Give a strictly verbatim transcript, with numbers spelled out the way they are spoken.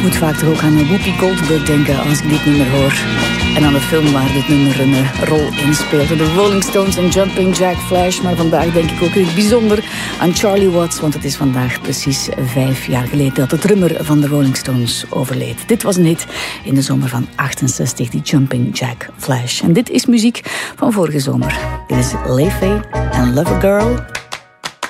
moet vaak toch ook aan Whoopi Goldberg denken als ik dit nummer hoor. En aan de film waar dit nummer een uh, rol in speelde. De Rolling Stones en Jumping Jack Flash. Maar vandaag denk ik ook in het bijzonder aan Charlie Watts. Want het is vandaag precies vijf jaar geleden dat de drummer van de Rolling Stones overleed. Dit was een hit in de zomer van achtenzestig, die Jumping Jack Flash. En dit is muziek van vorige zomer. Dit is Leifé en Love a Girl.